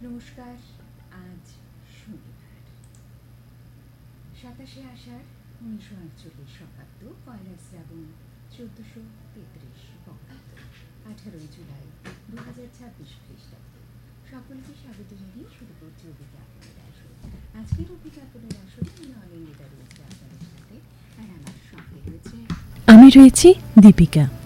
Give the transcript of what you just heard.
নমস্কার। আজ শনিবার 27শে আষাঢ় 1948 শকাব্দ, পয়লা শ্রাবণ 1433 বঙ্গাব্দ, 18ই জুলাই 2026 খ্রিস্টাব্দ। সকলকে স্বাগত জানিয়ে শুরু করছি অভিজ্ঞাপনের আসর। আজকের অভিজ্ঞাপনের আসরে আমি অনিন্দিতা রয়েছে আপনাদের সাথে, আর আমার সঙ্গে রয়েছে আমি রয়েছি দীপিকা।